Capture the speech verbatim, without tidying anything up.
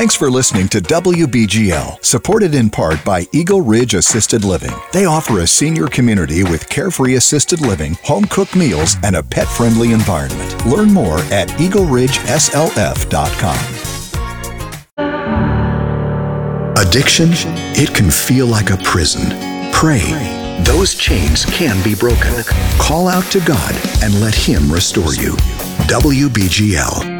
Thanks for listening to W B G L, supported in part by Eagle Ridge Assisted Living. They offer a senior community with carefree assisted living, home-cooked meals, and a pet-friendly environment. Learn more at eagle ridge s l f dot com. Addiction, it can feel like a prison. Pray. Those chains can be broken. Call out to God and let Him restore you. W B G L.